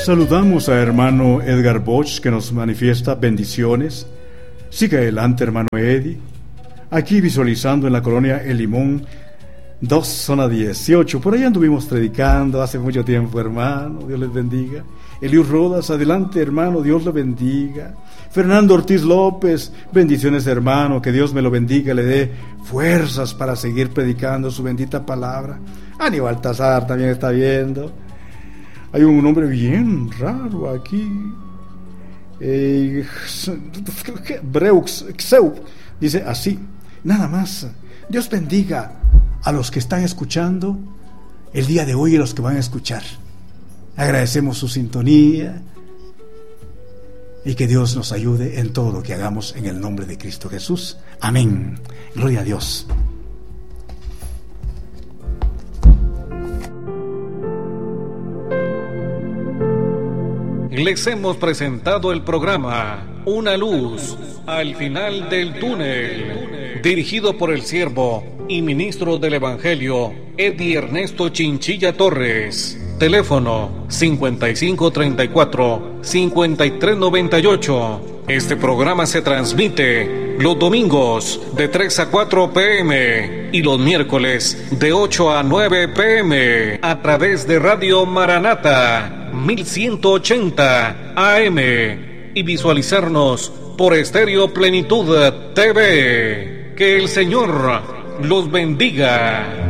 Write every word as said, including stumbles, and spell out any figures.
Saludamos a hermano Edgar Bosch, que nos manifiesta bendiciones. Siga adelante, hermano Eddie. Aquí visualizando en la colonia El Limón dos, zona dieciocho. Por ahí anduvimos predicando hace mucho tiempo, hermano. Dios les bendiga. Eliud Rodas, adelante, hermano. Dios le bendiga. Fernando Ortiz López, bendiciones, hermano. Que Dios me lo bendiga, le dé fuerzas para seguir predicando su bendita palabra. Aníbal Baltasar también está viendo. Hay un nombre bien raro aquí. Eh, Breux Xeu dice así. Nada más. Dios bendiga a los que están escuchando el día de hoy y a los que van a escuchar. Agradecemos su sintonía y que Dios nos ayude en todo lo que hagamos en el nombre de Cristo Jesús. Amén. Gloria a Dios. Les hemos presentado el programa Una Luz al Final del Túnel, dirigido por el siervo y ministro del Evangelio Eddie Ernesto Chinchilla Torres. Teléfono cincuenta y cinco treinta y cuatro, cincuenta y tres noventa y ocho. Este programa se transmite los domingos de tres a cuatro pm y los miércoles de ocho a nueve pm a través de Radio Maranata mil ciento ochenta A M y visualizarnos por Estéreo Plenitud T V. Que el Señor los bendiga.